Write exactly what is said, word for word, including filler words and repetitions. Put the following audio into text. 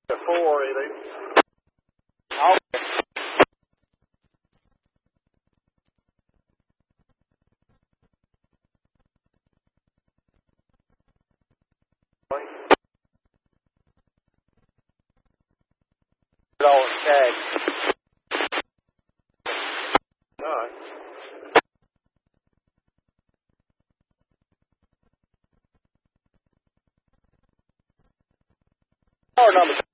Four, eight, eight. Okay. Dollar tag. All right. Our number.